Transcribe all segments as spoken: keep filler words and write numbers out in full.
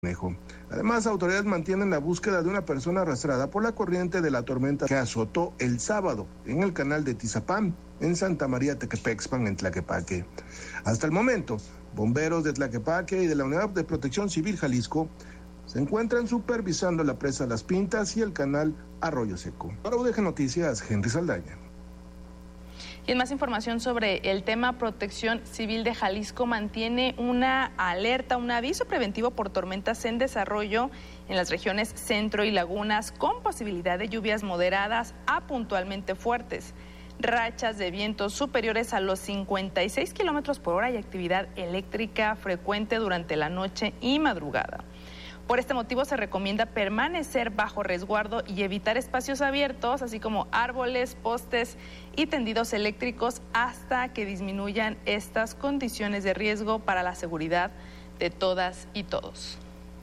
Además, autoridades mantienen la búsqueda de una persona arrastrada por la corriente de la tormenta que azotó el sábado en el canal de Tizapán, en Santa María Tequepexpan, en Tlaquepaque. Hasta el momento, bomberos de Tlaquepaque y de la Unidad de Protección Civil Jalisco se encuentran supervisando la presa Las Pintas y el canal Arroyo Seco. Para U D G Noticias, Henry Saldaña. Y en más información sobre el tema, Protección Civil de Jalisco mantiene una alerta, un aviso preventivo por tormentas en desarrollo en las regiones centro y lagunas, con posibilidad de lluvias moderadas a puntualmente fuertes, rachas de vientos superiores a los cincuenta y seis kilómetros por hora y actividad eléctrica frecuente durante la noche y madrugada. Por este motivo se recomienda permanecer bajo resguardo y evitar espacios abiertos, así como árboles, postes y tendidos eléctricos, hasta que disminuyan estas condiciones de riesgo para la seguridad de todas y todos.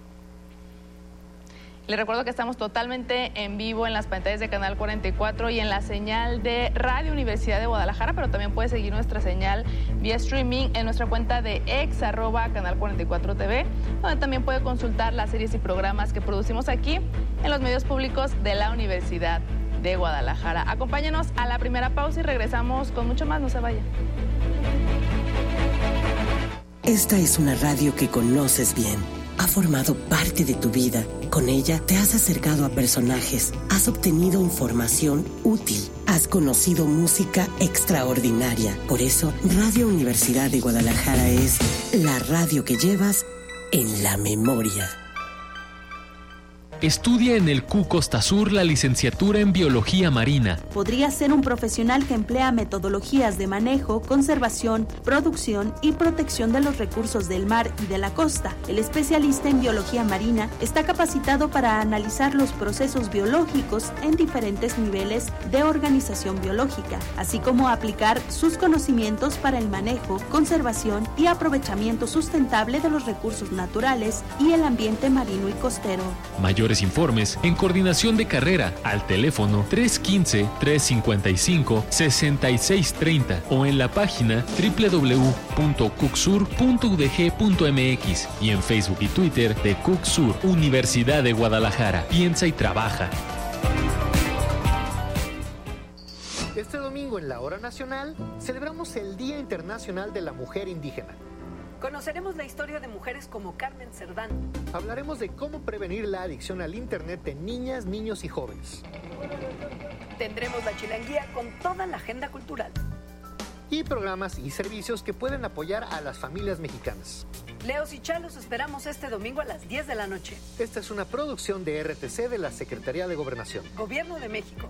Les recuerdo que estamos totalmente en vivo en las pantallas de Canal cuarenta y cuatro y en la señal de Radio Universidad de Guadalajara, pero también puede seguir nuestra señal vía streaming en nuestra cuenta de ex arroba Canal cuarenta y cuatro T V, donde también puede consultar las series y programas que producimos aquí en los medios públicos de la Universidad de Guadalajara. Acompáñenos a la primera pausa y regresamos con mucho más, no se vayan. Esta es una radio que conoces bien. Ha formado parte de tu vida. Con ella te has acercado a personajes, has obtenido información útil, has conocido música extraordinaria. Por eso, Radio Universidad de Guadalajara es la radio que llevas en la memoria. Estudia en el C U Costa Sur la licenciatura en Biología Marina. Podría ser un profesional que emplea metodologías de manejo, conservación, producción y protección de los recursos del mar y de la costa. El especialista en Biología Marina está capacitado para analizar los procesos biológicos en diferentes niveles de organización biológica, así como aplicar sus conocimientos para el manejo, conservación y aprovechamiento sustentable de los recursos naturales y el ambiente marino y costero. Mayores informes en coordinación de carrera al teléfono tres uno cinco, tres cinco cinco, seis seis tres cero o en la página doble u doble u doble u punto cucsur punto u d g punto m x y en Facebook y Twitter de Cucsur, Universidad de Guadalajara. Piensa y trabaja. Este domingo en la Hora Nacional celebramos el Día Internacional de la Mujer Indígena. Conoceremos la historia de mujeres como Carmen Cerdán. Hablaremos de cómo prevenir la adicción al Internet de niñas, niños y jóvenes. Tendremos la chilanguía con toda la agenda cultural. Y programas y servicios que pueden apoyar a las familias mexicanas. Leos y Chalos esperamos este domingo a las diez de la noche. Esta es una producción de R T C de la Secretaría de Gobernación. Gobierno de México.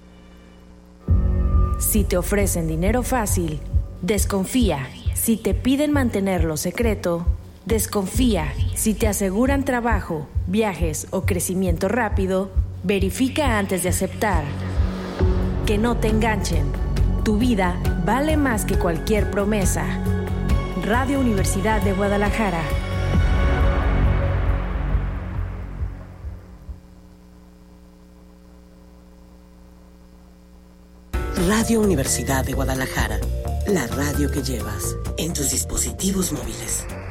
Si te ofrecen dinero fácil, desconfía. Si te piden mantenerlo secreto, desconfía. Si te aseguran trabajo, viajes o crecimiento rápido, verifica antes de aceptar. Que no te enganchen. Tu vida vale más que cualquier promesa. Radio Universidad de Guadalajara. Radio Universidad de Guadalajara. La radio que llevas en tus dispositivos móviles.